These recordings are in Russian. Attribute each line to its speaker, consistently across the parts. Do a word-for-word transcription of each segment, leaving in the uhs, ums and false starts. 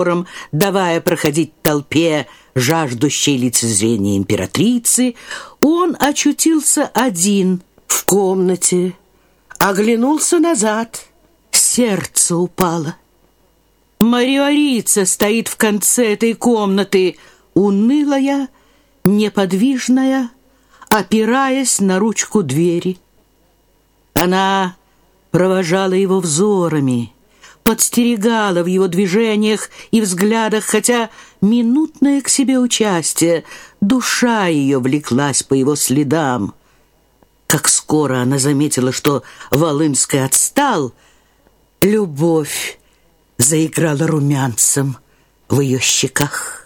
Speaker 1: давая проходить толпе, жаждущей лицезрения императрицы, он очутился один в комнате, оглянулся назад. Сердце упало. Маргарита стоит в конце этой комнаты, унылая, неподвижная, опираясь на ручку двери. Она провожала его взорами, подстерегала в его движениях и взглядах, хотя минутное к себе участие, душа ее влеклась по его следам. Как скоро она заметила, что Волынский отстал, любовь заиграла румянцем в ее щеках.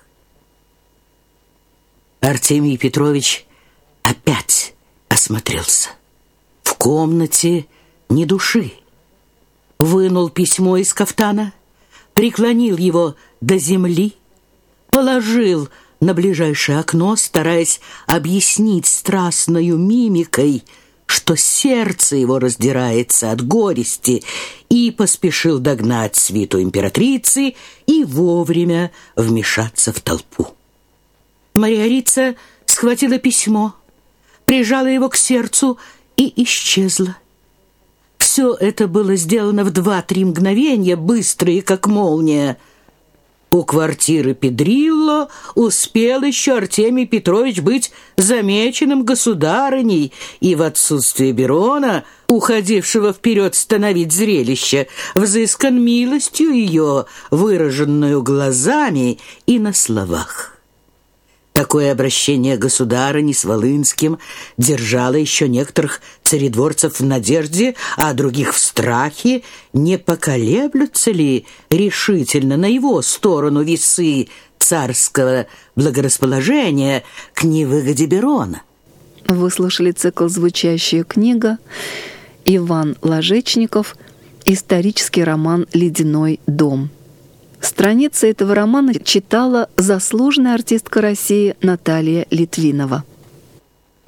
Speaker 1: Артемий Петрович опять осмотрелся. В комнате ни души. Вынул письмо из кафтана, преклонил его до земли, положил на ближайшее окно, стараясь объяснить страстною мимикой, что сердце его раздирается от горести, и поспешил догнать свиту императрицы и вовремя вмешаться в толпу. Маргарита схватила письмо, прижала его к сердцу и исчезла. Все это было сделано в два-три мгновения, быстрые, как молния. У квартиры Педрилло успел еще Артемий Петрович быть замеченным государыней, и в отсутствие Берона, уходившего вперед становить зрелище, взыскан милостью ее, выраженную глазами и на словах. Такое обращение государыни с Волынским держало еще некоторых царедворцев в надежде, а других в страхе, не поколеблются ли решительно на его сторону весы царского благорасположения к невыгоде Берона.
Speaker 2: Вы слушали цикл «Звучащая книга», Иван Ложечников, исторический роман «Ледяной дом». Страницы этого романа читала заслуженная артистка России Наталья Литвинова.